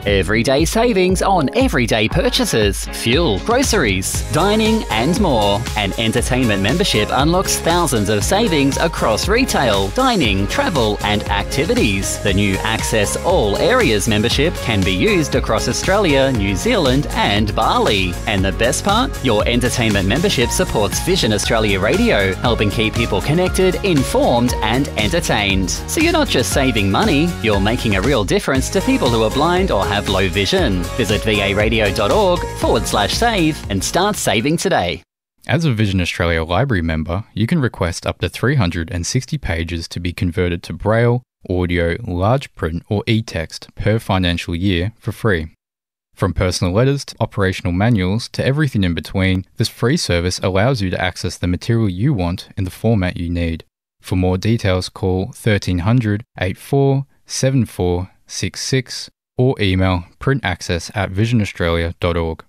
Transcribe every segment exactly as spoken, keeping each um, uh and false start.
Everyday savings on everyday purchases, fuel, groceries, dining and more. An entertainment membership unlocks thousands of savings across retail, dining, travel and activities. The new Access All Areas membership can be used across Australia, New Zealand and Bali. And the best part? Your entertainment membership supports Vision Australia Radio, helping keep people connected, informed and entertained. So you're not just saving money, you're making a real difference to people who are blind or have low vision. Visit varadio.org forward slash save and start saving today. As a Vision Australia Library member, you can request up to three hundred sixty pages to be converted to Braille, audio, large print or e-text per financial year for free. From personal letters to operational manuals to everything in between, this free service allows you to access the material you want in the format you need. For more details, call thirteen hundred, eighty-four, seventy-four sixty-six or email printaccess at vision australia dot org.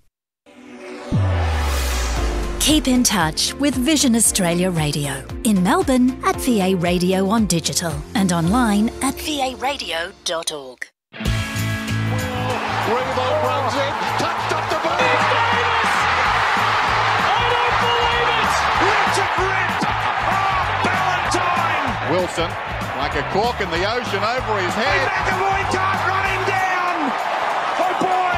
Keep in touch with Vision Australia Radio. In Melbourne at V A Radio on digital and online at v a radio dot org. Reebok runs in, touched up the ball. Davis! I don't believe it! Richard Ritt! Oh, Ballantyne! Wilson, like a cork in the ocean over his head. And McAvoy can't run him down! Oh boy,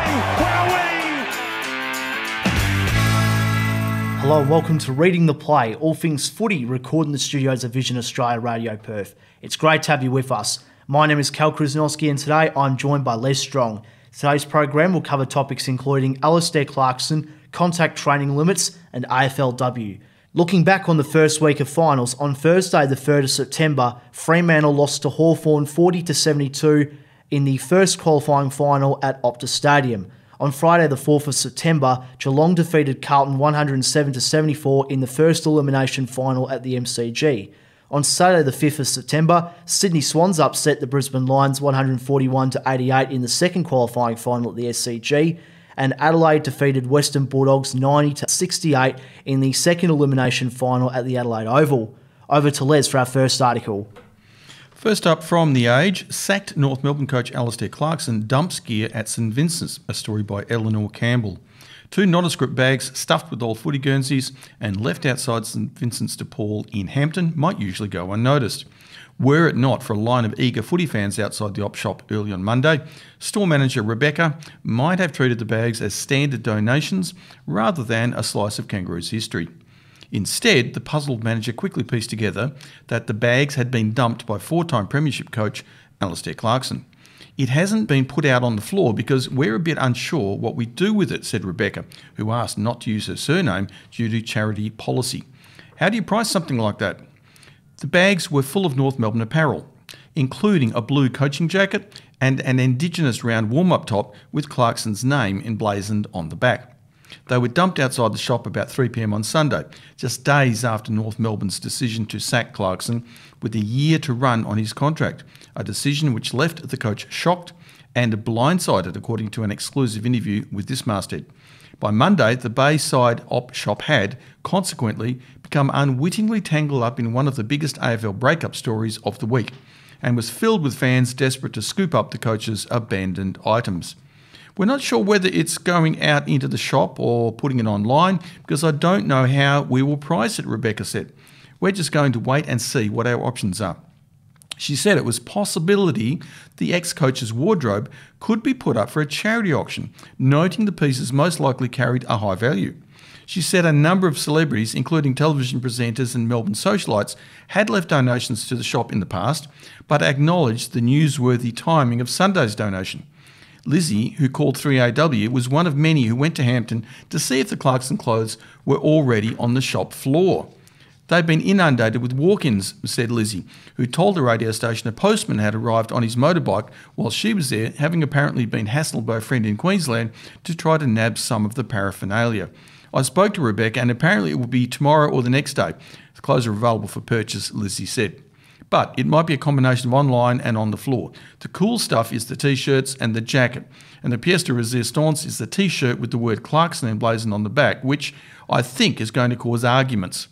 wowee! Hello and welcome to Reading the Play, all things footy, recorded in the studios of Vision Australia Radio Perth. It's great to have you with us. My name is Cal Krasnowski and today I'm joined by Les Strong. Today's program will cover topics including Alastair Clarkson, contact training limits and A F L W. Looking back on the first week of finals, on Thursday the third of September, Fremantle lost to Hawthorn forty to seventy-two in the first qualifying final at Optus Stadium. On Friday the fourth of September, Geelong defeated Carlton one hundred seven to seventy-four in the first elimination final at the M C G. On Saturday the fifth of September, Sydney Swans upset the Brisbane Lions one hundred forty-one to eighty-eight in the second qualifying final at the S C G, and Adelaide defeated Western Bulldogs ninety to sixty-eight in the second elimination final at the Adelaide Oval. Over to Les for our first article. First up from The Age, sacked North Melbourne coach Alastair Clarkson dumps gear at St Vincent's, a story by Eleanor Campbell. Two nondescript bags stuffed with old footy Guernseys and left outside St Vincent's de Paul in Hampton might usually go unnoticed. Were it not for a line of eager footy fans outside the op shop early on Monday, store manager Rebecca might have treated the bags as standard donations rather than a slice of Kangaroos history. Instead, the puzzled manager quickly pieced together that the bags had been dumped by four-time premiership coach Alastair Clarkson. It hasn't been put out on the floor because we're a bit unsure what we do with it, said Rebecca, who asked not to use her surname due to charity policy. How do you price something like that? The bags were full of North Melbourne apparel, including a blue coaching jacket and an Indigenous round warm-up top with Clarkson's name emblazoned on the back. They were dumped outside the shop about three p m on Sunday, just days after North Melbourne's decision to sack Clarkson with a year to run on his contract, a decision which left the coach shocked and blindsided, according to an exclusive interview with this masthead. By Monday, the Bayside op shop had, consequently, become unwittingly tangled up in one of the biggest A F L breakup stories of the week, and was filled with fans desperate to scoop up the coach's abandoned items. We're not sure whether it's going out into the shop or putting it online because I don't know how we will price it, Rebecca said. We're just going to wait and see what our options are. She said it was possibility the ex-coach's wardrobe could be put up for a charity auction, noting the pieces most likely carried a high value. She said a number of celebrities, including television presenters and Melbourne socialites, had left donations to the shop in the past, but acknowledged the newsworthy timing of Sunday's donation. Lizzie, who called three A W, was one of many who went to Hampton to see if the Clarkson clothes were already on the shop floor. They've been inundated with walk-ins, said Lizzie, who told the radio station a postman had arrived on his motorbike while she was there, having apparently been hassled by a friend in Queensland to try to nab some of the paraphernalia. I spoke to Rebecca and apparently it will be tomorrow or the next day. The clothes are available for purchase, Lizzie said. But it might be a combination of online and on the floor. The cool stuff is the T-shirts and the jacket. And the pièce de résistance is the T-shirt with the word Clarkson emblazoned on the back, which I think is going to cause arguments.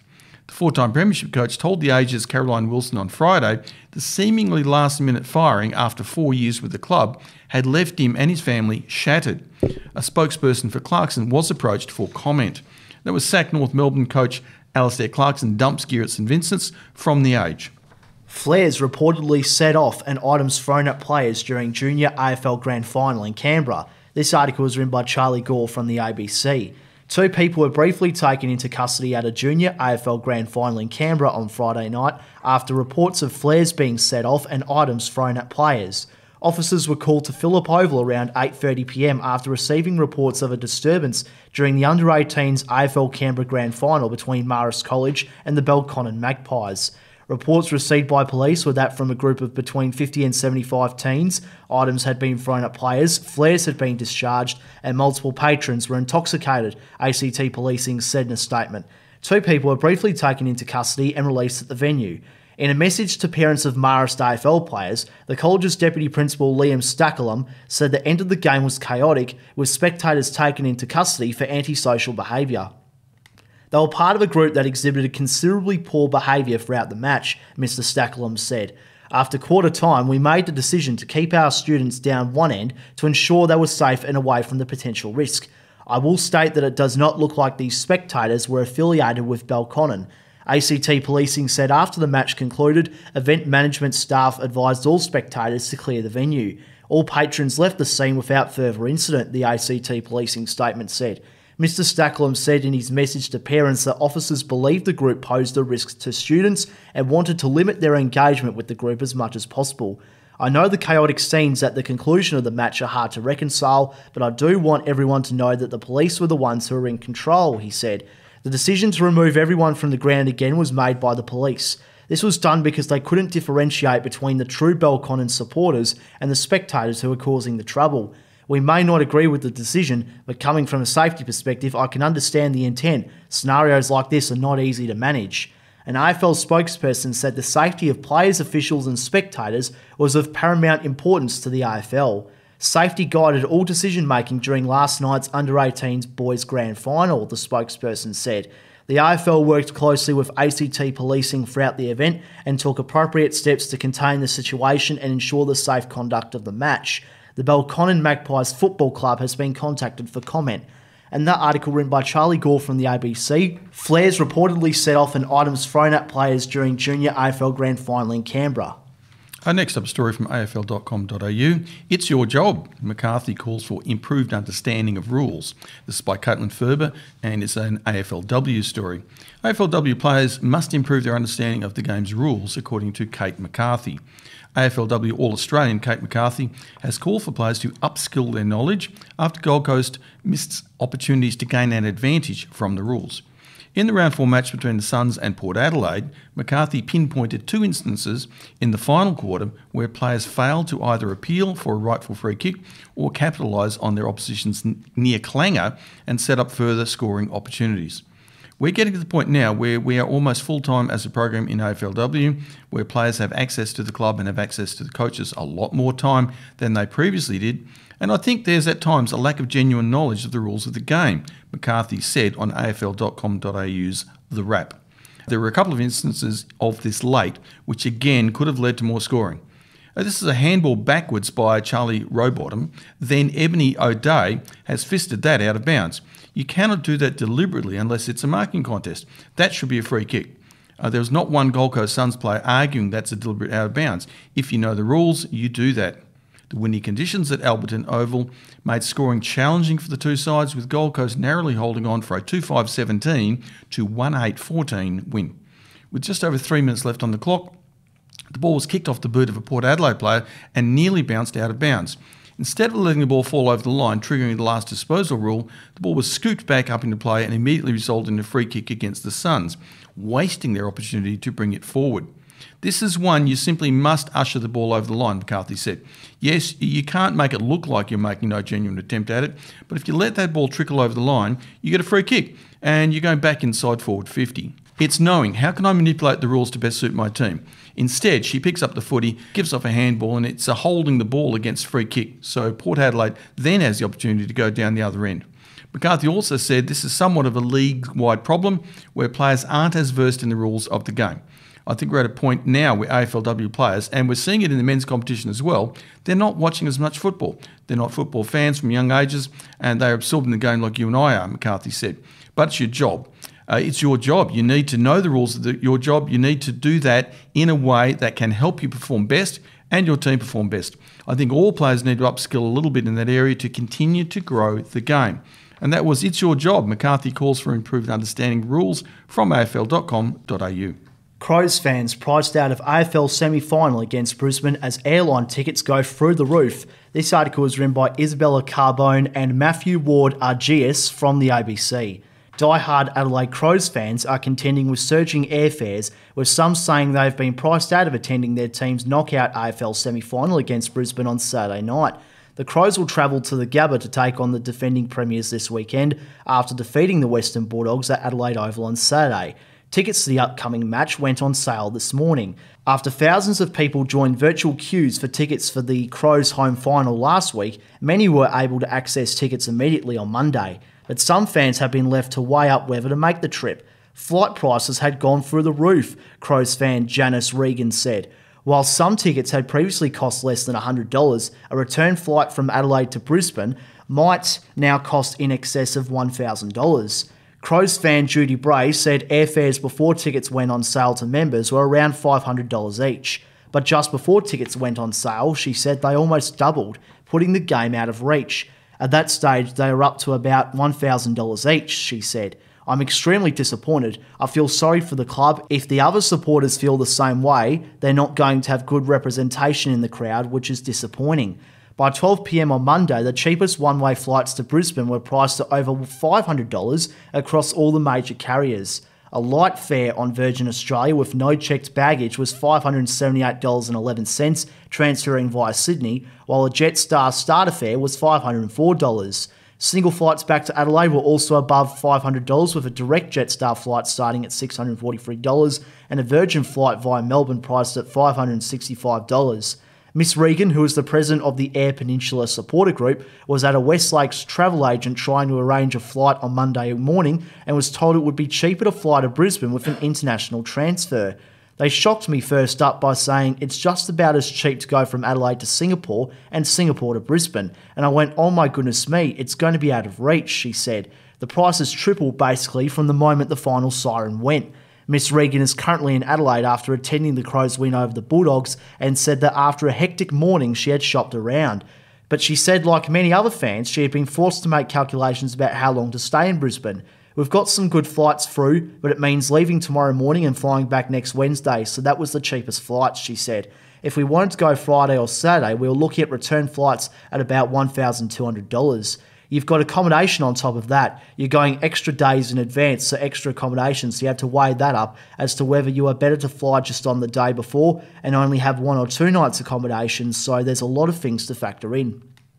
The four-time premiership coach told The Age's Caroline Wilson on Friday the seemingly last-minute firing after four years with the club had left him and his family shattered. A spokesperson for Clarkson was approached for comment. That was sacked North Melbourne coach Alastair Clarkson dumps gear at St Vincent's from The Age. Flares reportedly set off and items thrown at players during Junior A F L Grand Final in Canberra. This article was written by Charlie Gore from the A B C. Two people were briefly taken into custody at a Junior A F L Grand Final in Canberra on Friday night after reports of flares being set off and items thrown at players. Officers were called to Phillip Oval around eight thirty p m after receiving reports of a disturbance during the under eighteens A F L Canberra Grand Final between Marist College and the Belconnen Magpies. Reports received by police were that from a group of between fifty and seventy-five teens, items had been thrown at players, flares had been discharged, and multiple patrons were intoxicated, A C T Policing said in a statement. Two people were briefly taken into custody and released at the venue. In a message to parents of Marist A F L players, the college's Deputy Principal Liam Stackelum said the end of the game was chaotic, with spectators taken into custody for antisocial behaviour. They were part of a group that exhibited considerably poor behaviour throughout the match, Mister Stackelum said. After quarter time, we made the decision to keep our students down one end to ensure they were safe and away from the potential risk. I will state that it does not look like these spectators were affiliated with Belconnen. A C T Policing said after the match concluded, event management staff advised all spectators to clear the venue. All patrons left the scene without further incident, the A C T Policing statement said. Mister Stackelum said in his message to parents that officers believed the group posed a risk to students and wanted to limit their engagement with the group as much as possible. I know the chaotic scenes at the conclusion of the match are hard to reconcile, but I do want everyone to know that the police were the ones who were in control, he said. The decision to remove everyone from the ground again was made by the police. This was done because they couldn't differentiate between the true Belconnen supporters and the spectators who were causing the trouble. We may not agree with the decision, but coming from a safety perspective, I can understand the intent. Scenarios like this are not easy to manage. An A F L spokesperson said the safety of players, officials and spectators was of paramount importance to the A F L. Safety guided all decision-making during last night's under eighteens boys grand final, the spokesperson said. The A F L worked closely with A C T Policing throughout the event and took appropriate steps to contain the situation and ensure the safe conduct of the match. The Belconnen Magpies Football Club has been contacted for comment. And that article written by Charlie Gore from the A B C, flares reportedly set off and items thrown at players during Junior A F L Grand Final in Canberra. Our next up story from A F L dot com dot a u. It's your job. McCarthy calls for improved understanding of rules. This is by Caitlin Ferber and it's an A F L W story. A F L W players must improve their understanding of the game's rules, according to Kate McCarthy. A F L W All-Australian Kate McCarthy has called for players to upskill their knowledge after Gold Coast missed opportunities to gain an advantage from the rules. In the round four match between the Suns and Port Adelaide, McCarthy pinpointed two instances in the final quarter where players failed to either appeal for a rightful free kick or capitalise on their opposition's near clanger and set up further scoring opportunities. We're getting to the point now where we are almost full-time as a program in A F L W, where players have access to the club and have access to the coaches a lot more time than they previously did, and I think there's at times a lack of genuine knowledge of the rules of the game, McCarthy said on A F L dot com dot a u's The Wrap. There were a couple of instances of this late, which again could have led to more scoring. This is a handball backwards by Charlie Rowbottom, then Ebony O'Day has fisted that out of bounds. You cannot do that deliberately unless it's a marking contest. That should be a free kick. Uh, there was not one Gold Coast Suns player arguing that's a deliberate out of bounds. If you know the rules, you do that. The windy conditions at Alberton Oval made scoring challenging for the two sides, with Gold Coast narrowly holding on for a two five seventeen to one eight fourteen win. With just over three minutes left on the clock, the ball was kicked off the boot of a Port Adelaide player and nearly bounced out of bounds. Instead of letting the ball fall over the line, triggering the last disposal rule, the ball was scooped back up into play and immediately resulted in a free kick against the Suns, wasting their opportunity to bring it forward. This is one you simply must usher the ball over the line, McCarthy said. Yes, you can't make it look like you're making no genuine attempt at it, but if you let that ball trickle over the line, you get a free kick, and you're going back inside forward fifty. It's knowing, how can I manipulate the rules to best suit my team? Instead, she picks up the footy, gives off a handball, and it's a holding the ball against free kick, so Port Adelaide then has the opportunity to go down the other end. McCarthy also said this is somewhat of a league-wide problem where players aren't as versed in the rules of the game. I think we're at a point now where A F L W players, and we're seeing it in the men's competition as well, they're not watching as much football. They're not football fans from young ages, and they're absorbed in the game like you and I are, McCarthy said. But it's your job. Uh, it's your job. You need to know the rules of the, your job. You need to do that in a way that can help you perform best and your team perform best. I think all players need to upskill a little bit in that area to continue to grow the game. And that was It's Your Job. McCarthy calls for improved understanding rules from A F L dot com dot A U. Crows fans priced out of A F L semi-final against Brisbane as airline tickets go through the roof. This article was written by Isabella Carbone and Matthew Ward-Argius from the A B C. Die-hard Adelaide Crows fans are contending with surging airfares, with some saying they've been priced out of attending their team's knockout A F L semi-final against Brisbane on Saturday night. The Crows will travel to the Gabba to take on the defending premiers this weekend after defeating the Western Bulldogs at Adelaide Oval on Saturday. Tickets to the upcoming match went on sale this morning. After thousands of people joined virtual queues for tickets for the Crows home final last week, many were able to access tickets immediately on Monday. But some fans have been left to weigh up whether to make the trip. Flight prices had gone through the roof, Crows fan Janice Regan said. While some tickets had previously cost less than one hundred dollars, a return flight from Adelaide to Brisbane might now cost in excess of one thousand dollars. Crows fan Judy Bray said airfares before tickets went on sale to members were around five hundred dollars each. But just before tickets went on sale, she said they almost doubled, putting the game out of reach. At that stage, they were up to about one thousand dollars each, she said. I'm extremely disappointed. I feel sorry for the club. If the other supporters feel the same way, they're not going to have good representation in the crowd, which is disappointing. By twelve p m on Monday, the cheapest one-way flights to Brisbane were priced at over five hundred dollars across all the major carriers. A light fare on Virgin Australia with no checked baggage was five hundred seventy-eight dollars and eleven cents transferring via Sydney, while a Jetstar starter fare was five hundred four dollars. Single flights back to Adelaide were also above five hundred dollars, with a direct Jetstar flight starting at six hundred forty-three dollars and a Virgin flight via Melbourne priced at five hundred sixty-five dollars. Miss Regan, who is the president of the Air Peninsula Supporter Group, was at a Westlakes travel agent trying to arrange a flight on Monday morning and was told it would be cheaper to fly to Brisbane with an international transfer. They shocked me first up by saying it's just about as cheap to go from Adelaide to Singapore and Singapore to Brisbane. And I went, oh my goodness me, it's going to be out of reach, she said. The prices tripled basically from the moment the final siren went. Miss Regan is currently in Adelaide after attending the Crows' win over the Bulldogs and said that after a hectic morning she had shopped around. But she said, like many other fans, she had been forced to make calculations about how long to stay in Brisbane. We've got some good flights through, but it means leaving tomorrow morning and flying back next Wednesday, so that was the cheapest flights, she said. If we wanted to go Friday or Saturday, we were looking at return flights at about one thousand two hundred dollars. You've got accommodation on top of that. You're going extra days in advance, so extra accommodation, so you have to weigh that up as to whether you are better to fly just on the day before and only have one or two nights accommodation, so there's a lot of things to factor in.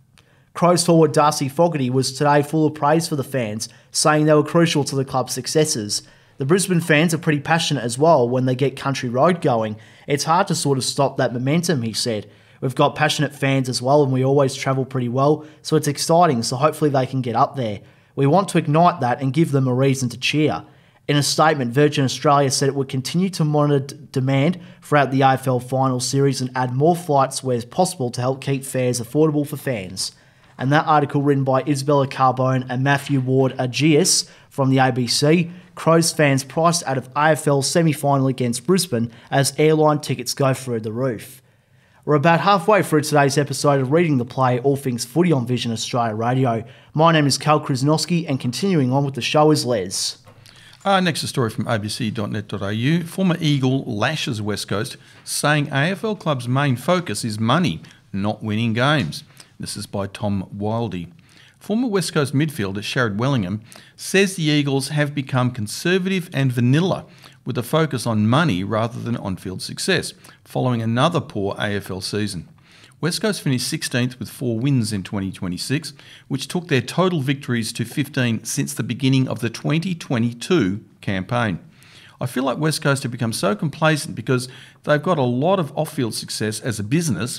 Crows forward Darcy Fogarty was today full of praise for the fans, saying they were crucial to the club's successes. The Brisbane fans are pretty passionate as well when they get Country Road going. It's hard to sort of stop that momentum, he said. We've got passionate fans as well and we always travel pretty well, so it's exciting, so hopefully they can get up there. We want to ignite that and give them a reason to cheer. In a statement, Virgin Australia said it would continue to monitor d- demand throughout the A F L final series and add more flights where possible to help keep fares affordable for fans. And that article written by Isabella Carbone and Matthew Ward-Argius from the A B C, Crows fans priced out of A F L semi-final against Brisbane as airline tickets go through the roof. We're about halfway through today's episode of Reading the Play, all things footy on Vision Australia Radio. My name is Cal Krasnowski and continuing on with the show is Les. Uh, next, a story from A B C dot net dot A U. Former Eagle lashes West Coast, saying A F L club's main focus is money, not winning games. This is by Tom Wildey. Former West Coast midfielder Sharad Wellingham says the Eagles have become conservative and vanilla with a focus on money rather than on-field success, following another poor A F L season. West Coast finished sixteenth with four wins in twenty twenty-six, which took their total victories to fifteen since the beginning of the twenty twenty-two campaign. I feel like West Coast have become so complacent because they've got a lot of off-field success as a business,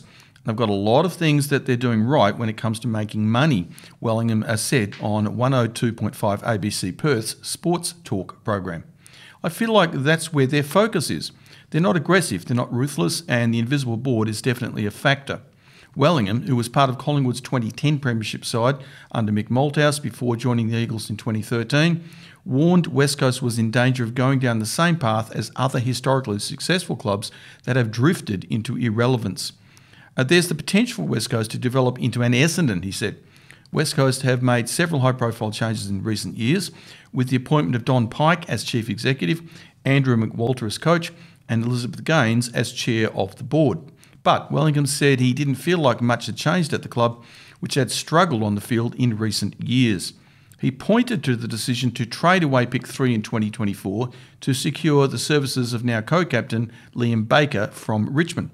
They've got a lot of things that they're doing right when it comes to making money, Wellingham has said on one oh two point five A B C Perth's Sports Talk program. I feel like that's where their focus is. They're not aggressive, they're not ruthless, and the invisible board is definitely a factor. Wellingham, who was part of Collingwood's twenty ten premiership side under Mick Malthouse before joining the Eagles in twenty thirteen, warned West Coast was in danger of going down the same path as other historically successful clubs that have drifted into irrelevance. Uh, there's the potential for West Coast to develop into an Essendon, he said. West Coast have made several high-profile changes in recent years, with the appointment of Don Pike as chief executive, Andrew McWalter as coach, and Elizabeth Gaines as chair of the board. But Wellingham said he didn't feel like much had changed at the club, which had struggled on the field in recent years. He pointed to the decision to trade away pick three in twenty twenty-four to secure the services of now co-captain Liam Baker from Richmond,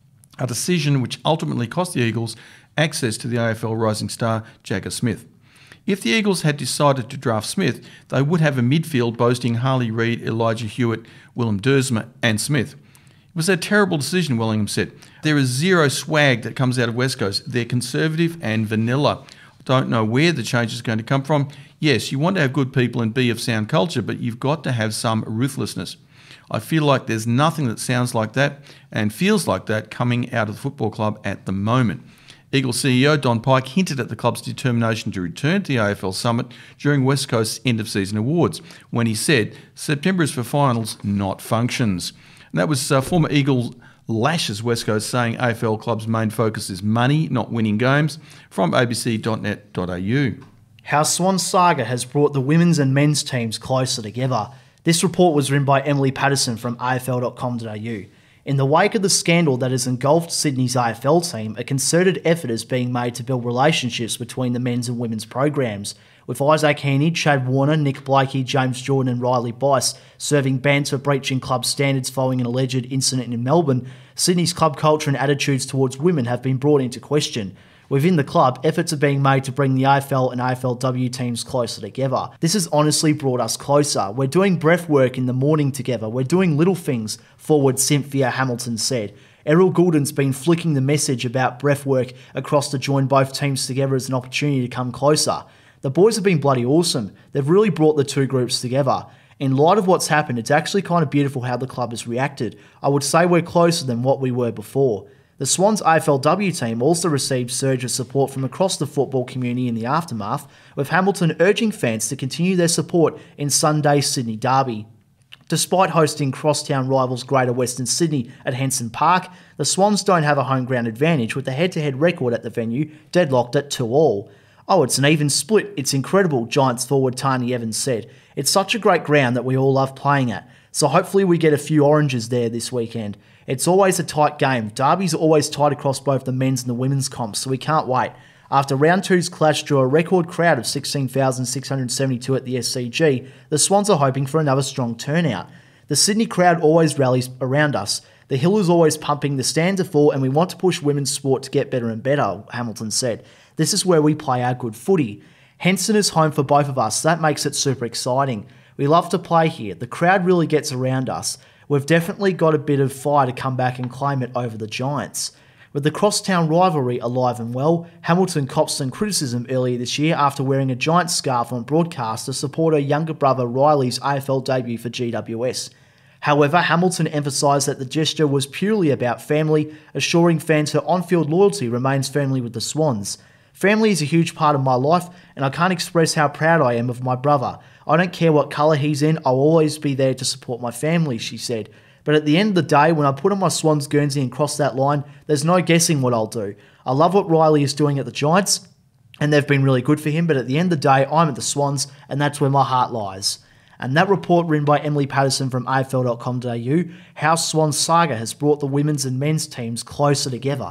a decision which ultimately cost the Eagles access to the A F L rising star Jagger Smith. If the Eagles had decided to draft Smith, they would have a midfield boasting Harley Reid, Elijah Hewitt, Willem Dersma and Smith. It was a terrible decision, Wellingham said. There is zero swag that comes out of West Coast. They're conservative and vanilla. Don't know where the change is going to come from. Yes, you want to have good people and be of sound culture, but you've got to have some ruthlessness. I feel like there's nothing that sounds like that and feels like that coming out of the football club at the moment. Eagles C E O Don Pike hinted at the club's determination to return to the A F L Summit during West Coast's end-of-season awards, when he said, September is for finals, not functions. And that was uh, former Eagles lashes West Coast saying A F L club's main focus is money, not winning games, from a b c dot net dot a u. How Swan Saga has brought the women's and men's teams closer together. This report was written by Emily Patterson from a f l dot com dot a u. In the wake of the scandal that has engulfed Sydney's A F L team, a concerted effort is being made to build relationships between the men's and women's programs, with Isaac Heaney, Chad Warner, Nick Blakey, James Jordan and Riley Bice serving bans for breaching club standards following an alleged incident in Melbourne. Sydney's club culture and attitudes towards women have been brought into question. Within the club, efforts are being made to bring the A F L and A F L W teams closer together. This has honestly brought us closer. We're doing breath work in the morning together. We're doing little things, forward Cynthia Hamilton said. Errol Goulden's been flicking the message about breath work across to join both teams together as an opportunity to come closer. The boys have been bloody awesome. They've really brought the two groups together. In light of what's happened, it's actually kind of beautiful how the club has reacted. I would say we're closer than what we were before. The Swans A F L W team also received surge of support from across the football community in the aftermath, with Hamilton urging fans to continue their support in Sunday's Sydney derby. Despite hosting crosstown rivals Greater Western Sydney at Henson Park, the Swans don't have a home ground advantage, with the head-to-head record at the venue deadlocked at two all. Oh, it's an even split. It's incredible, Giants forward Tani Evans said. It's such a great ground that we all love playing at, so hopefully we get a few oranges there this weekend. It's always a tight game. Derbies are always tight across both the men's and the women's comps, so we can't wait. After round two's clash drew a record crowd of sixteen thousand six hundred seventy-two at the S C G, the Swans are hoping for another strong turnout. The Sydney crowd always rallies around us. The hill is always pumping, the stands are full, and we want to push women's sport to get better and better, Hamilton said. This is where we play our good footy. Henson is home for both of us. That makes it super exciting. We love to play here. The crowd really gets around us. We've definitely got a bit of fire to come back and claim it over the Giants. With the crosstown rivalry alive and well, Hamilton copped some criticism earlier this year after wearing a Giants scarf on broadcast to support her younger brother Riley's A F L debut for G W S. However, Hamilton emphasised that the gesture was purely about family, assuring fans her on-field loyalty remains firmly with the Swans. Family is a huge part of my life, and I can't express how proud I am of my brother. I don't care what colour he's in, I'll always be there to support my family, she said. But at the end of the day, when I put on my Swans Guernsey and cross that line, there's no guessing what I'll do. I love what Riley is doing at the Giants, and they've been really good for him, but at the end of the day, I'm at the Swans, and that's where my heart lies. And that report written by Emily Patterson from a f l dot com dot a u, how Swan Saga has brought the women's and men's teams closer together.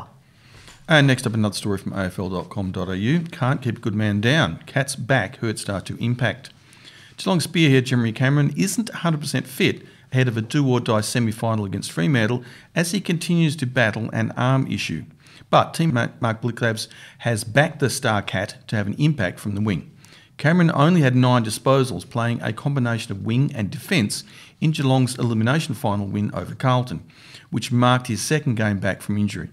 And next up, another story from a f l dot com dot a u. Can't keep a good man down. Cat's back hurt start to impact. Geelong spearhead Jeremy Cameron isn't one hundred percent fit ahead of a do-or-die semi-final against Fremantle as he continues to battle an arm issue. But teammate Mark Blicklabs has backed the star Cat to have an impact from the wing. Cameron only had nine disposals, playing a combination of wing and defence in Geelong's elimination final win over Carlton, which marked his second game back from injury.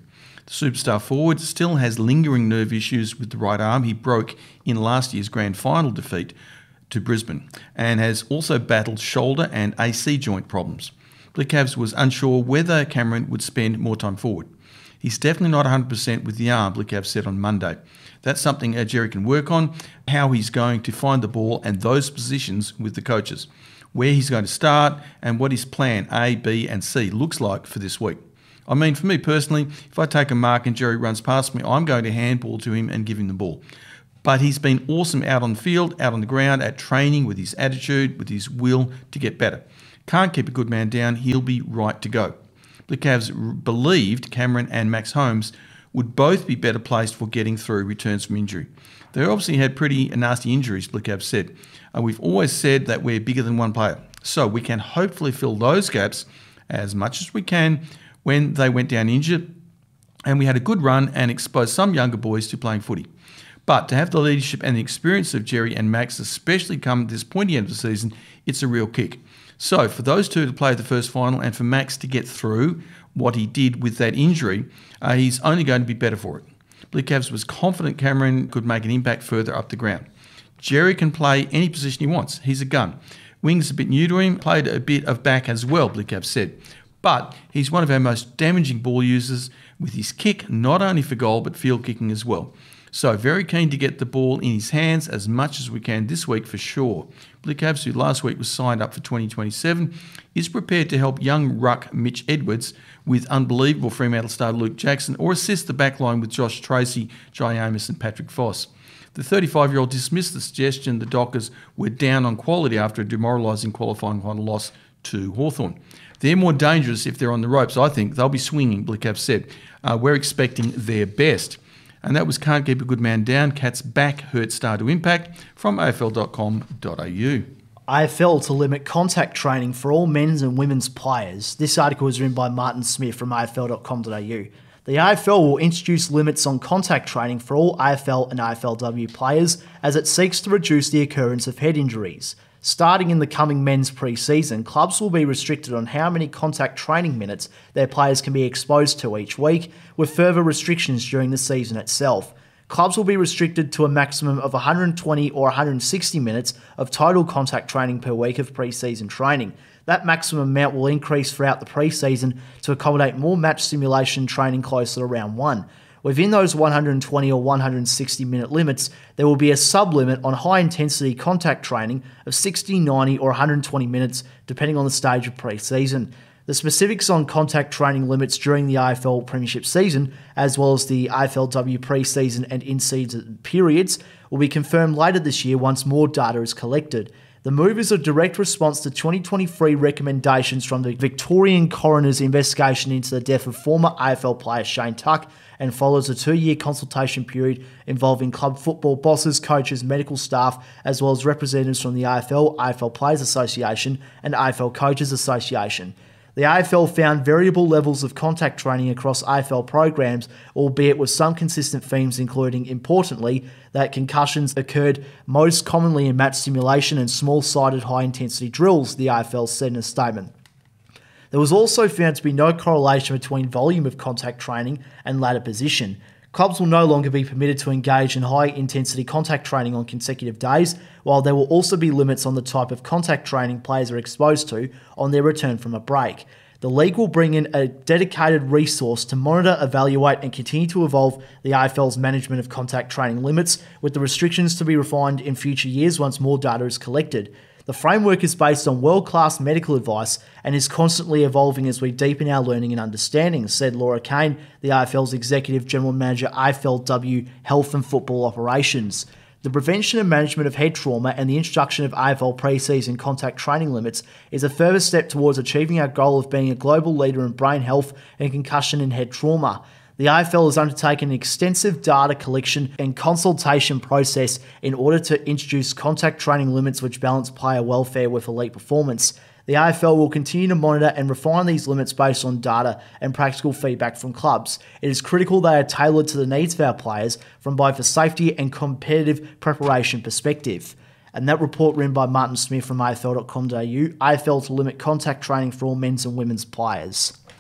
The superstar forward still has lingering nerve issues with the right arm he broke in last year's grand final defeat to Brisbane, and has also battled shoulder and A C joint problems. Blicavs was unsure whether Cameron would spend more time forward. He's definitely not one hundred percent with the arm, Blicavs said on Monday. That's something uh, Jerry can work on, how he's going to find the ball and those positions with the coaches, where he's going to start and what his plan A, B and C looks like for this week. I mean, for me personally, if I take a mark and Jerry runs past me, I'm going to handball to him and give him the ball. But he's been awesome out on the field, out on the ground, at training, with his attitude, with his will to get better. Can't keep a good man down, he'll be right to go. The Cavs believed Cameron and Max Holmes would both be better placed for getting through returns from injury. They obviously had pretty nasty injuries, Blicavs said. And we've always said that we're bigger than one player. So we can hopefully fill those gaps as much as we can when they went down injured. And we had a good run and exposed some younger boys to playing footy. But to have the leadership and the experience of Jerry and Max, especially come this pointy end of the season, it's a real kick. So for those two to play the first final and for Max to get through what he did with that injury, uh, he's only going to be better for it. Blicavs was confident Cameron could make an impact further up the ground. Jerry can play any position he wants. He's a gun. Wing's a bit new to him, played a bit of back as well, Blicavs said. But he's one of our most damaging ball users with his kick, not only for goal but field kicking as well. So very keen to get the ball in his hands as much as we can this week for sure. Blicavs, who last week was signed up for twenty twenty-seven, is prepared to help young ruck Mitch Edwards with unbelievable Fremantle star Luke Jackson, or assist the backline with Josh Tracy, Jai Amos and Patrick Foss. The thirty-five-year-old dismissed the suggestion the Dockers were down on quality after a demoralising qualifying final loss to Hawthorn. They're more dangerous if they're on the ropes. I think they'll be swinging, Blicavs said. Uh, we're expecting their best. And that was Can't Keep a Good Man Down, Cat's back hurt star to impact from A F L dot com dot A U. A F L to limit contact training for all men's and women's players. This article was written by Martin Smith from A F L dot com dot A U. The A F L will introduce limits on contact training for all A F L and A F L W players as it seeks to reduce the occurrence of head injuries. Starting in the coming men's pre-season, clubs will be restricted on how many contact training minutes their players can be exposed to each week, with further restrictions during the season itself. Clubs will be restricted to a maximum of one hundred twenty or one hundred sixty minutes of total contact training per week of pre-season training. That maximum amount will increase throughout the pre-season to accommodate more match simulation training closer to round one. Within those one hundred twenty or one hundred sixty minute limits, there will be a sub-limit on high-intensity contact training of sixty, ninety or one hundred twenty minutes, depending on the stage of pre-season. The specifics on contact training limits during the A F L Premiership season, as well as the A F L W pre-season and in-season periods, will be confirmed later this year once more data is collected. The move is a direct response to twenty twenty-three recommendations from the Victorian Coroner's investigation into the death of former A F L player Shane Tuck, and follows a two-year consultation period involving club football bosses, coaches, medical staff, as well as representatives from the A F L, A F L Players Association and A F L Coaches Association. The A F L found variable levels of contact training across A F L programs, albeit with some consistent themes, including, importantly, that concussions occurred most commonly in match simulation and small-sided high-intensity drills, the A F L said in a statement. There was also found to be no correlation between volume of contact training and ladder position. Clubs will no longer be permitted to engage in high-intensity contact training on consecutive days, while there will also be limits on the type of contact training players are exposed to on their return from a break. The league will bring in a dedicated resource to monitor, evaluate and continue to evolve the A F L's management of contact training limits, with the restrictions to be refined in future years once more data is collected. The framework is based on world-class medical advice and is constantly evolving as we deepen our learning and understanding, said Laura Kane, the A F L's Executive General Manager, A F L W Health and Football Operations. The prevention and management of head trauma and the introduction of A F L pre-season contact training limits is a further step towards achieving our goal of being a global leader in brain health and concussion and head trauma. The A F L has undertaken an extensive data collection and consultation process in order to introduce contact training limits which balance player welfare with elite performance. The A F L will continue to monitor and refine these limits based on data and practical feedback from clubs. It is critical they are tailored to the needs of our players from both a safety and competitive preparation perspective. And that report written by Martin Smith from A F L dot com dot A U, A F L to limit contact training for all men's and women's players.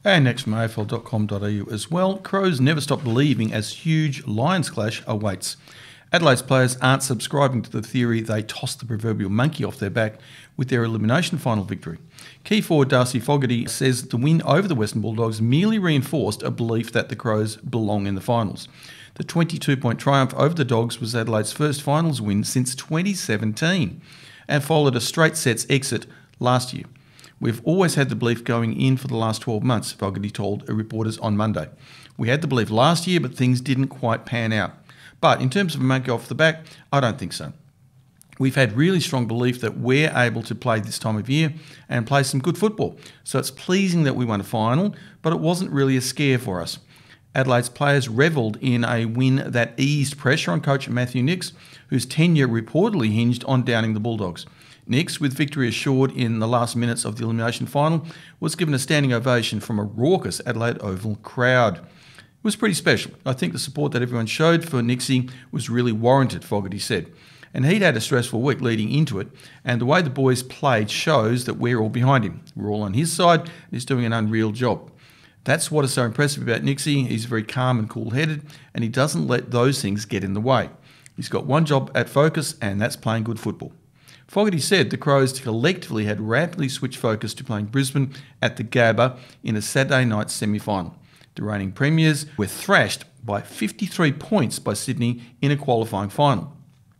And next from A F L dot com dot A U as well, Crows never stop believing as huge Lions clash awaits. Adelaide's players aren't subscribing to the theory they tossed the proverbial monkey off their back with their elimination final victory. Key forward Darcy Fogarty says the win over the Western Bulldogs merely reinforced a belief that the Crows belong in the finals. The twenty-two point triumph over the Dogs was Adelaide's first finals win since twenty seventeen and followed a straight sets exit last year. We've always had the belief going in for the last twelve months, Fogarty told reporters on Monday. We had the belief last year, but things didn't quite pan out. But in terms of a monkey off the back, I don't think so. We've had really strong belief that we're able to play this time of year and play some good football. So it's pleasing that we won a final, but it wasn't really a scare for us. Adelaide's players revelled in a win that eased pressure on coach Matthew Nicks, whose tenure reportedly hinged on downing the Bulldogs. Nicks, with victory assured in the last minutes of the elimination final, was given a standing ovation from a raucous Adelaide Oval crowd. It was pretty special. I think the support that everyone showed for Nixie was really warranted, Fogarty said. And he'd had a stressful week leading into it, and the way the boys played shows that we're all behind him. We're all on his side, and he's doing an unreal job. That's what is so impressive about Nixie. He's very calm and cool-headed, and he doesn't let those things get in the way. He's got one job at focus, and that's playing good football. Fogarty said the Crows collectively had rapidly switched focus to playing Brisbane at the Gabba in a Saturday night semi-final. The reigning premiers were thrashed by fifty-three points by Sydney in a qualifying final.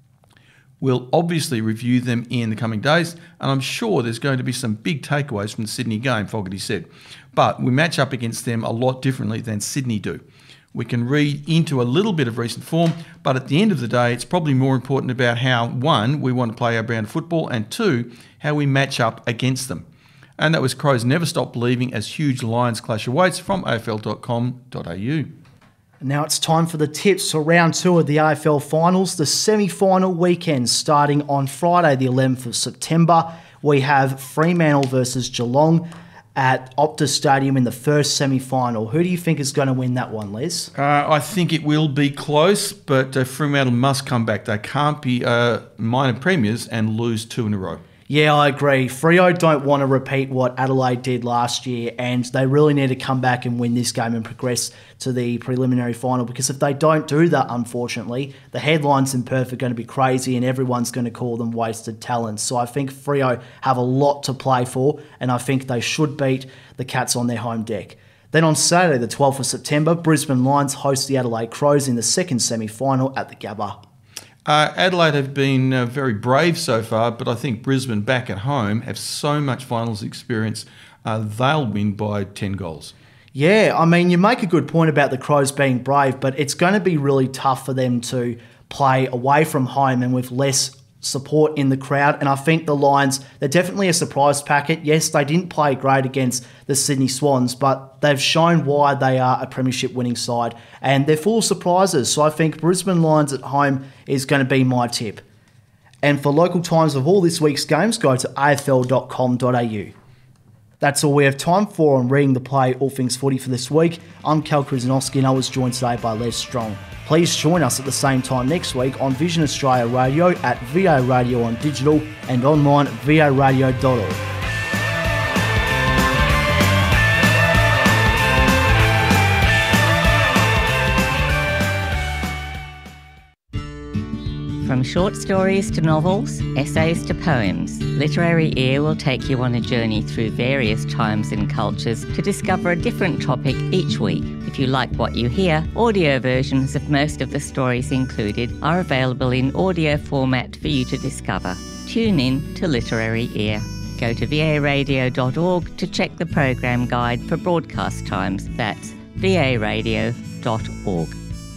We'll obviously review them in the coming days, and I'm sure there's going to be some big takeaways from the Sydney game, Fogarty said. But we match up against them a lot differently than Sydney do. We can read into a little bit of recent form, but at the end of the day, it's probably more important about how, one, we want to play our brand of football, and two, how we match up against them. And that was Crows Never Stop Believing as huge Lions clash awaits from A F L dot com dot A U. Now it's time for the tips for round two of the A F L finals, the semi-final weekend starting on Friday the eleventh of September. We have Fremantle versus Geelong at Optus Stadium in the first semi-final. Who do you think is going to win that one, Les? Uh, I think it will be close, but uh, Fremantle must come back. They can't be uh, minor premiers and lose two in a row. Yeah, I agree. Freo don't want to repeat what Adelaide did last year, and they really need to come back and win this game and progress to the preliminary final, because if they don't do that, unfortunately, the headlines in Perth are going to be crazy and everyone's going to call them wasted talents. So I think Freo have a lot to play for, and I think they should beat the Cats on their home deck. Then on Saturday, the twelfth of September, Brisbane Lions host the Adelaide Crows in the second semi-final at the Gabba. Uh, Adelaide have been uh, very brave so far, but I think Brisbane back at home have so much finals experience, uh, they'll win by ten goals. Yeah, I mean, you make a good point about the Crows being brave, but it's going to be really tough for them to play away from home and with less support in the crowd. And I think the Lions, they're definitely a surprise packet. Yes, they didn't play great against the Sydney Swans, but they've shown why they are a premiership winning side, and they're full of surprises. So I think Brisbane Lions at home is going to be my tip. And for local times of all this week's games, go to A F L dot com dot A U. That's all we have time for on Reading the Play All Things Footy for this week. I'm Cal Krasnowski, and I was joined today by Les Strong. Please join us at the same time next week on Vision Australia Radio at V A Radio on digital and online at v a radio dot org. From short stories to novels, essays to poems, Literary Ear will take you on a journey through various times and cultures to discover a different topic each week. If you like what you hear, audio versions of most of the stories included are available in audio format for you to discover. Tune in to Literary Ear. Go to v a radio dot org to check the program guide for broadcast times. That's v a radio dot org.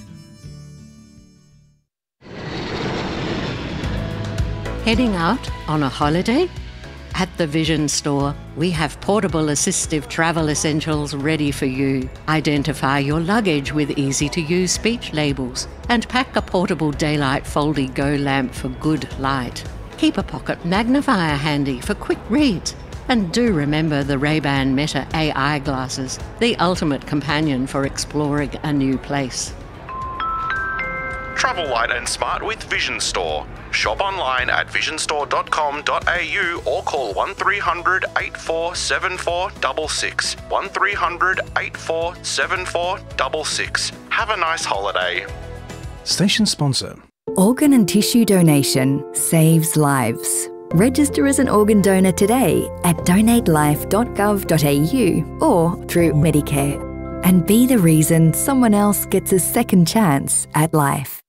Heading out on a holiday? At the Vision Store, we have portable assistive travel essentials ready for you. Identify your luggage with easy-to-use speech labels and pack a portable daylight Foldy Go lamp for good light. Keep a pocket magnifier handy for quick reads. And do remember the Ray-Ban Meta A I glasses, the ultimate companion for exploring a new place. travel light and smart with Vision Store. Shop online at vision store dot com dot a u or call one three hundred, eight four seven four six six. one three hundred, eight four seven four six six. Have a nice holiday. Station sponsor. Organ and tissue donation saves lives. Register as an organ donor today at donate life dot gov dot a u or through Medicare. And be the reason someone else gets a second chance at life.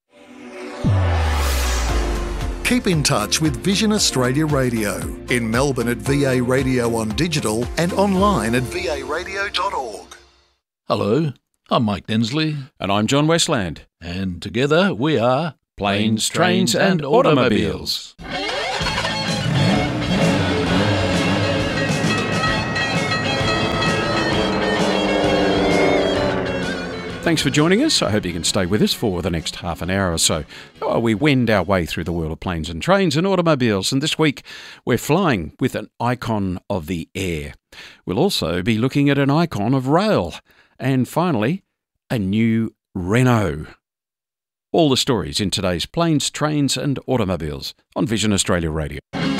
Keep in touch with Vision Australia Radio. In Melbourne at V A Radio on digital and online at v a radio dot org. Hello, I'm Mike Densley. And I'm John Westland. And together we are Planes, Trains and Automobiles. Thanks for joining us. I hope you can stay with us for the next half an hour or so while we wend our way through the world of planes and trains and automobiles. And this week we're flying with an icon of the air. We'll also be looking at an icon of rail. And finally, a new Renault. All the stories in today's Planes, Trains and Automobiles on Vision Australia Radio.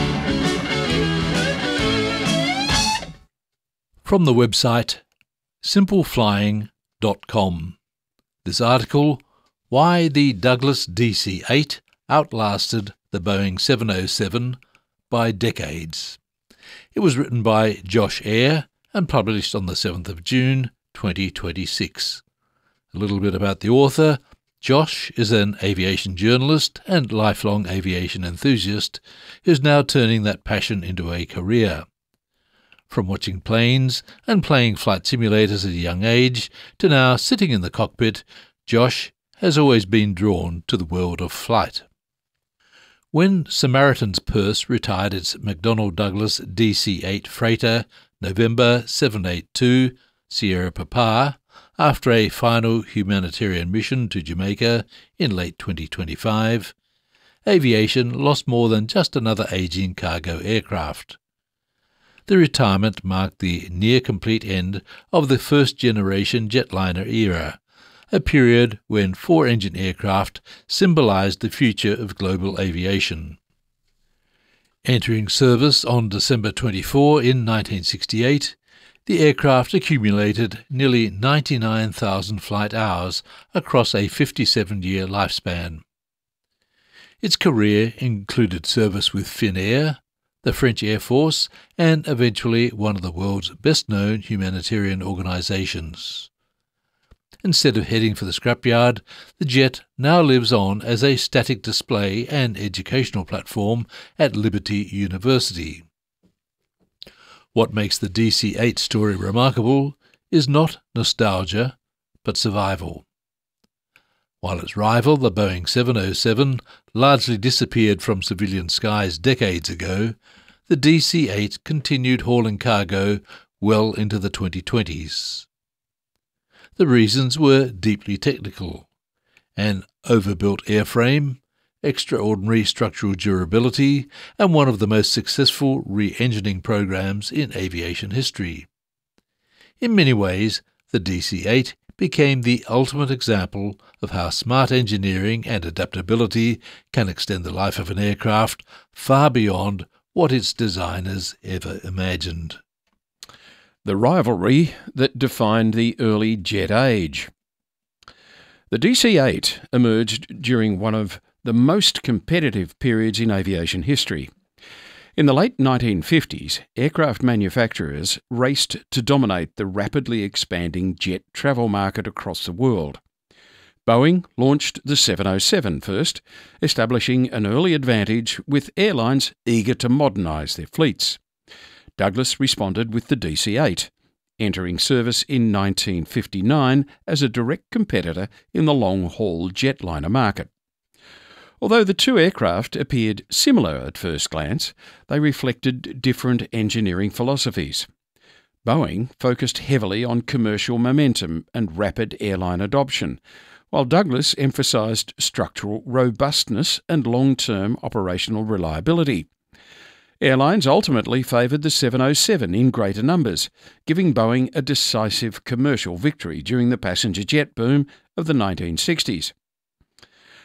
From the website simple flying dot com. This article, Why the Douglas D C eight Outlasted the Boeing seven oh seven by Decades. It was written by Josh Eyre and published on the seventh of June twenty twenty-six. A little bit about the author. Josh is an aviation journalist and lifelong aviation enthusiast who's now turning that passion into a career. From watching planes and playing flight simulators at a young age to now sitting in the cockpit, Josh has always been drawn to the world of flight. When Samaritan's Purse retired its McDonnell Douglas D C eight freighter November seven eighty-two Sierra Papa after a final humanitarian mission to Jamaica in late twenty twenty-five, aviation lost more than just another ageing cargo aircraft. The retirement marked the near-complete end of the first-generation jetliner era, a period when four-engine aircraft symbolised the future of global aviation. Entering service on December twenty-fourth in nineteen sixty-eight, the aircraft accumulated nearly ninety-nine thousand flight hours across a fifty-seven-year lifespan. Its career included service with Finnair, the French Air Force, and eventually one of the world's best-known humanitarian organisations. Instead of heading for the scrapyard, the jet now lives on as a static display and educational platform at Liberty University. What makes the D C eight story remarkable is not nostalgia, but survival. While its rival, the Boeing seven oh seven, largely disappeared from civilian skies decades ago, the D C eight continued hauling cargo well into the twenty twenties. The reasons were deeply technical: an overbuilt airframe, extraordinary structural durability, and one of the most successful re-engining programs in aviation history. In many ways, the D C eight became the ultimate example of how smart engineering and adaptability can extend the life of an aircraft far beyond what its designers ever imagined. The rivalry that defined the early jet age. The D C eight emerged during one of the most competitive periods in aviation history. In the late nineteen fifties, aircraft manufacturers raced to dominate the rapidly expanding jet travel market across the world. Boeing launched the seven oh seven first, establishing an early advantage with airlines eager to modernise their fleets. Douglas responded with the D C eight, entering service in nineteen fifty-nine as a direct competitor in the long-haul jetliner market. Although the two aircraft appeared similar at first glance, they reflected different engineering philosophies. Boeing focused heavily on commercial momentum and rapid airline adoption, while Douglas emphasised structural robustness and long-term operational reliability. Airlines ultimately favoured the seven oh seven in greater numbers, giving Boeing a decisive commercial victory during the passenger jet boom of the nineteen sixties.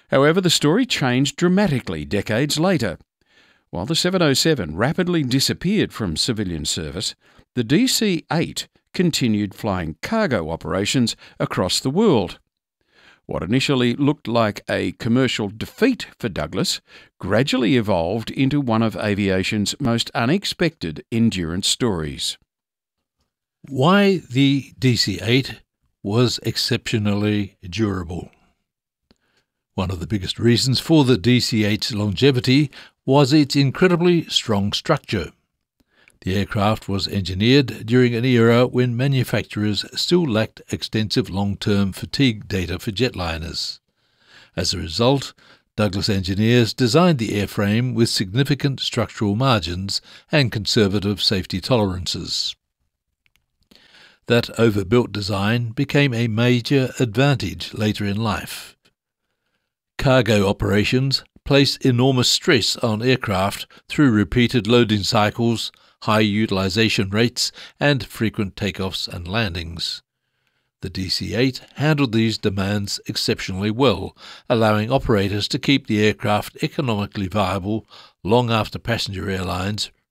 However, the story changed dramatically decades later. While the seven oh seven rapidly disappeared from civilian service, the D C eight continued flying cargo operations across the world. What initially looked like a commercial defeat for Douglas gradually evolved into one of aviation's most unexpected endurance stories. Why the D C eight was exceptionally durable. One of the biggest reasons for the D C eight's longevity was its incredibly strong structure. The aircraft was engineered during an era when manufacturers still lacked extensive long-term fatigue data for jetliners. As a result, Douglas engineers designed the airframe with significant structural margins and conservative safety tolerances. That overbuilt design became a major advantage later in life. Cargo operations placed enormous stress on aircraft through repeated loading cycles, high utilization rates, and frequent takeoffs and landings. The D C eight handled these demands exceptionally well, allowing operators to keep the aircraft economically viable long after passenger airlines